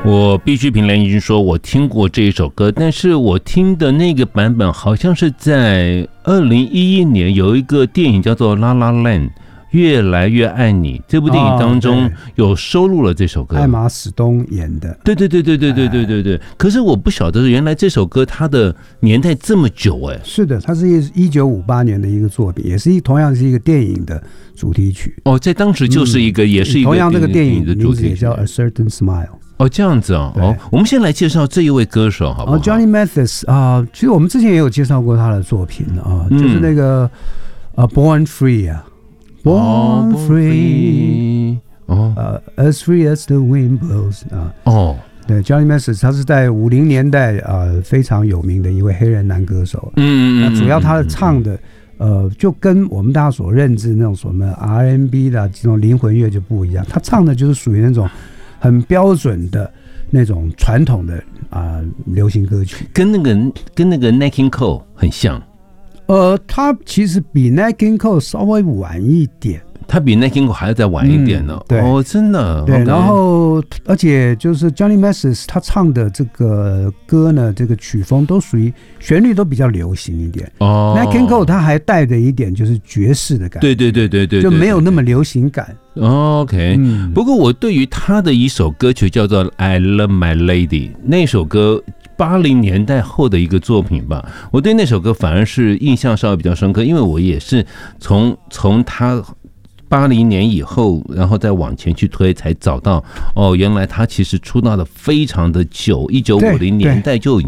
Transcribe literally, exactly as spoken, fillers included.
我必须凭良心说，我听过这一首歌，但是我听的那个版本好像是在二零一一年有一个电影叫做《La La Land》，越来越爱你，这部电影当中有收录了这首歌， 艾玛史东演的。 对对对对对对对对对。可是我不晓得原来这首歌它的年代这么久哎。 是的，它是一九五八年的一个作品，也是一同样是一个电影的主题曲。 哦，在当时就是一个、嗯、也是一个同样这个电影的名字也叫 A Certain Smile。 哦，这样子哦。哦，我们先来介绍这一位歌手好不好？ 哦 ，Johnny Mathis 啊、呃，其实我们之前也有介绍过他的作品啊、呃嗯，就是那个呃 Born Free 啊 ，Born Free， 哦，呃 As Free as the Wind Blows 啊，哦，对 ，Johnny Mathis 他是在五零年代啊、呃、非常有名的一位黑人男歌手，嗯嗯，那主要他的唱的。呃，就跟我们大家所认知那种什么 R and B 的这种灵魂乐就不一样，他唱的就是属于那种很标准的那种传统的啊、呃、流行歌曲， 跟那个跟那个 Nat King Cole 很像。 呃，他其实比 Nat King Cole 稍微晚一点。 他比 Nat King Cole 还要再晚一点呢、哦嗯。对，哦，真的。 对， okay. 然后而且就是 Johnny Mathis 他唱的这个歌呢，这个曲风都属于旋律都比较流行一点。哦 ，Nat King Cole 他还带着一点就是爵士的感觉。 对对对对 对, 对， 就没有那么流行感。 OK，、嗯、不过我对于他的一首歌曲叫做《I Love My Lady》那首歌。八零年代后的一个作品吧，我对那首歌反而是印象稍微比较深刻，因为我也是从从他八零年以后，然后再往前去推，才找到哦，原来他其实出道的非常的久，一九五零年代就已